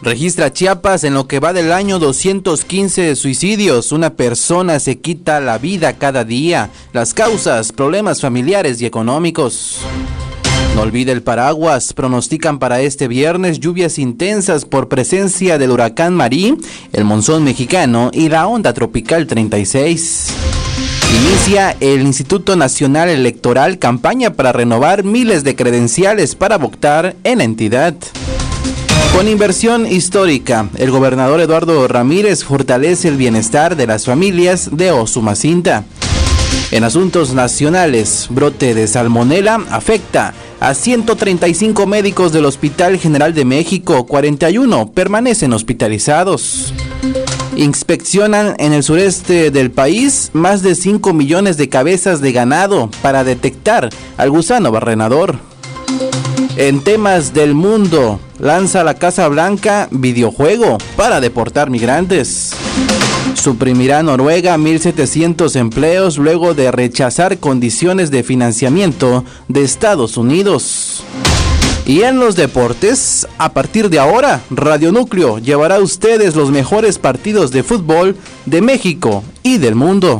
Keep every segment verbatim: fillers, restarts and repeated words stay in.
Registra Chiapas en lo que va del año doscientos quince suicidios. Una persona se quita la vida cada día. Las causas, problemas familiares y económicos. No olvide el paraguas. Pronostican para este viernes lluvias intensas por presencia del huracán Marí, el monzón mexicano y la onda tropical treinta y seis. Inicia el Instituto Nacional Electoral campaña para renovar miles de credenciales para votar en la entidad. Con inversión histórica, el gobernador Eduardo Ramírez fortalece el bienestar de las familias de Osumacinta. En asuntos nacionales, brote de salmonela afecta a ciento treinta y cinco médicos del Hospital General de México, cuarenta y uno permanecen hospitalizados. Inspeccionan en el sureste del país más de cinco millones de cabezas de ganado para detectar al gusano barrenador. En temas del mundo, lanza la Casa Blanca videojuego para deportar migrantes. Suprimirá Noruega mil setecientos empleos luego de rechazar condiciones de financiamiento de Estados Unidos. Y en los deportes, a partir de ahora, Radio Núcleo llevará a ustedes los mejores partidos de fútbol de México y del mundo.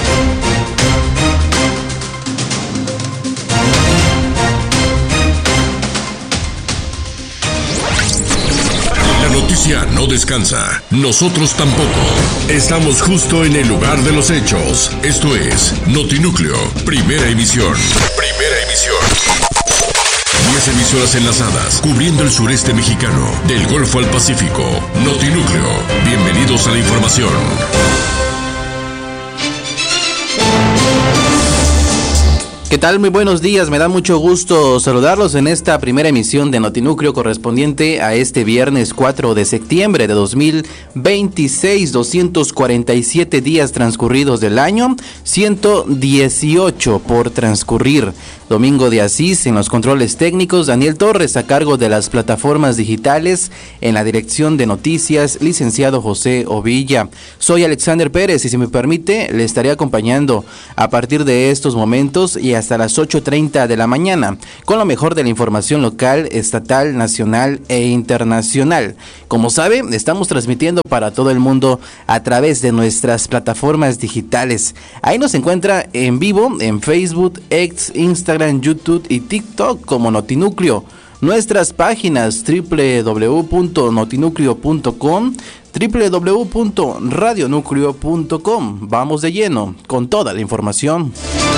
La noticia no descansa, nosotros tampoco. Estamos justo en el lugar de los hechos. Esto es Notinúcleo, primera emisión. Primera emisión. diez emisoras enlazadas, cubriendo el sureste mexicano, del Golfo al Pacífico. Notinúcleo, bienvenidos a la información. ¿Qué tal? Muy buenos días, me da mucho gusto saludarlos en esta primera emisión de Notinúcleo correspondiente a este viernes cuatro de septiembre de dos mil veintiséis, doscientos cuarenta y siete días transcurridos del año, ciento dieciocho por transcurrir. Domingo de Asís en los controles técnicos, Daniel Torres a cargo de las plataformas digitales, en la dirección de noticias, licenciado José Ovilla. Soy Alexander Pérez y si me permite le estaré acompañando a partir de estos momentos y hasta las ocho treinta de la mañana con lo mejor de la información local, estatal, nacional e internacional. Como sabe, estamos transmitiendo para todo el mundo a través de nuestras plataformas digitales. Ahí nos encuentra en vivo en Facebook, X, Instagram, YouTube y TikTok como Notinúcleo. Nuestras páginas doble u doble u doble u punto notinúcleo punto com, doble u doble u doble u punto radionúcleo punto com. Vamos de lleno con toda la información.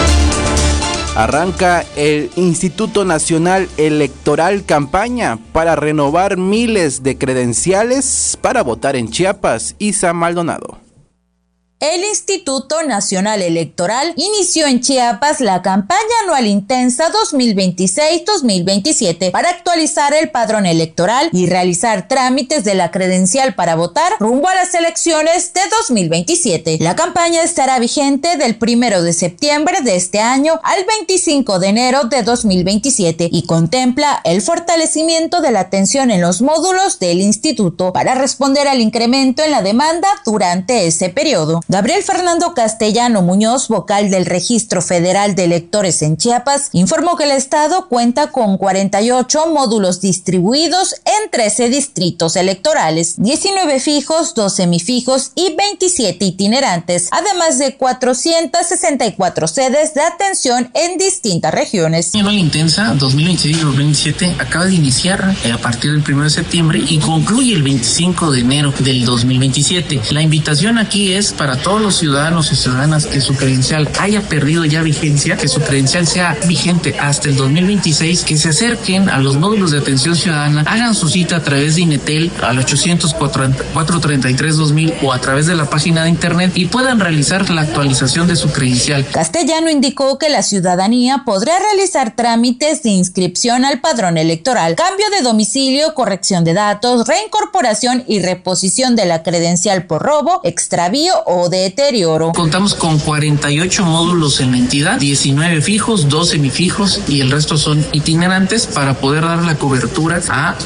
Arranca el Instituto Nacional Electoral campaña para renovar miles de credenciales para votar en Chiapas. Isa Maldonado. El Instituto Nacional Electoral inició en Chiapas la campaña anual intensa dos mil veintiséis dos mil veintisiete para actualizar el padrón electoral y realizar trámites de la credencial para votar rumbo a las elecciones de dos mil veintisiete. La campaña estará vigente del primero de septiembre de este año al veinticinco de enero de dos mil veintisiete y contempla el fortalecimiento de la atención en los módulos del instituto para responder al incremento en la demanda durante ese periodo. Gabriel Fernando Castellano Muñoz, vocal del Registro Federal de Electores en Chiapas, informó que el estado cuenta con cuarenta y ocho módulos distribuidos en trece distritos electorales, diecinueve fijos, dos semifijos y veintisiete itinerantes, además de cuatrocientas sesenta y cuatro sedes de atención en distintas regiones. La anual intensa dos mil veintiséis dos mil veintisiete acaba de iniciar a partir del primero de septiembre y concluye el veinticinco de enero del dos mil veintisiete. La invitación aquí es para todos los ciudadanos y ciudadanas que su credencial haya perdido ya vigencia, que su credencial sea vigente hasta el dos mil veintiséis, que se acerquen a los módulos de atención ciudadana, hagan su cita a través de INETEL al ochocientos cuatro treinta y tres dos mil o a través de la página de internet y puedan realizar la actualización de su credencial. Castellano indicó que la ciudadanía podrá realizar trámites de inscripción al padrón electoral, cambio de domicilio, corrección de datos, reincorporación y reposición de la credencial por robo, extravío o deterioro. Contamos con cuarenta y ocho módulos en la entidad, diecinueve fijos, dos semifijos y el resto son itinerantes para poder dar la cobertura a, a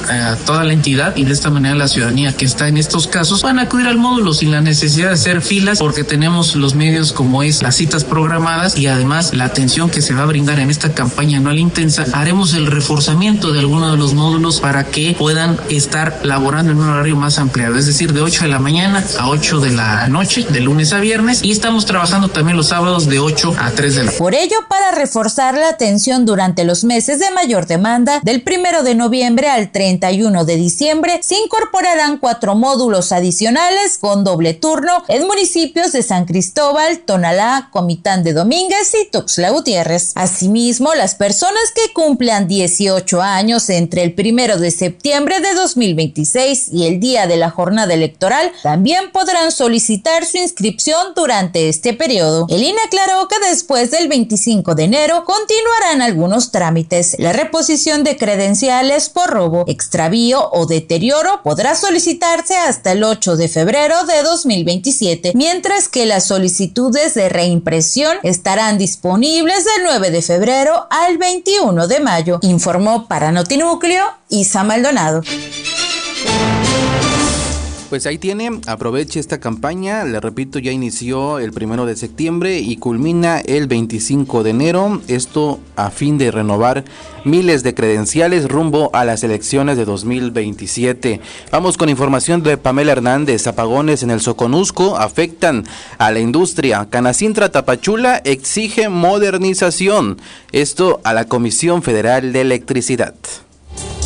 toda la entidad, y de esta manera la ciudadanía que está en estos casos van a acudir al módulo sin la necesidad de hacer filas, porque tenemos los medios como es las citas programadas y además la atención que se va a brindar en esta campaña anual intensa. Haremos el reforzamiento de algunos de los módulos para que puedan estar laborando en un horario más ampliado, es decir, de ocho de la mañana a ocho de la noche, de lunes a viernes, y estamos trabajando también los sábados de ocho a tres de la noche. Por ello, para reforzar la atención durante los meses de mayor demanda, del primero de noviembre al treinta y uno de diciembre, se incorporarán cuatro módulos adicionales con doble turno en municipios de San Cristóbal, Tonalá, Comitán de Domínguez y Tuxtla Gutiérrez. Asimismo, las personas que cumplan dieciocho años entre el primero de septiembre de dos mil veintiséis y el día de la jornada electoral también podrán solicitar su inscripción durante este periodo. El I N E aclaró que después del veinticinco de enero continuarán algunos trámites. La reposición de credenciales por robo, extravío o deterioro podrá solicitarse hasta el ocho de febrero de dos mil veintisiete, mientras que las solicitudes de reimpresión estarán disponibles del nueve de febrero al veintiuno de mayo, informó para Notinúcleo Isa Maldonado. Pues ahí tiene, aproveche esta campaña, le repito, ya inició el primero de septiembre y culmina el veinticinco de enero, esto a fin de renovar miles de credenciales rumbo a las elecciones de dos mil veintisiete. Vamos con información de Pamela Hernández. Apagones en el Soconusco afectan a la industria. Canacintra Tapachula exige modernización, esto a la Comisión Federal de Electricidad.